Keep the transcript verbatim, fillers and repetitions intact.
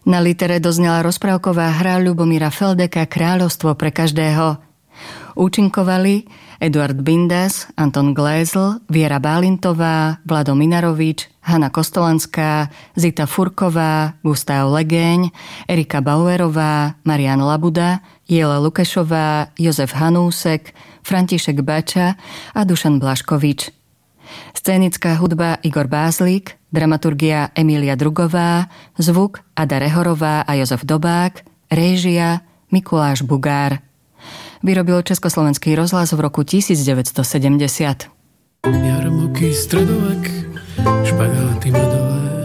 Na litere doznela rozprávková hra Ľubomíra Feldeka Kráľovstvo pre každého. Účinkovali Eduard Bindas, Anton Glézl, Viera Bálintová, Vlado Minarovič, Hana Kostolanská, Zita Furková, Gustav Legeň, Erika Bauerová, Marian Labuda, Jela Lukešová, Jozef Hanúsek, František Bača a Dušan Blaškovič. Scénická hudba Igor Bázlik, dramaturgia Emília Drugová, zvuk Ada Rehorová a Jozef Dobák, réžia Mikuláš Bugár. Vyrobil Československý rozhlas v roku devätnásťsedemdesiat. Jarmoky, stredovek, špagáty medové,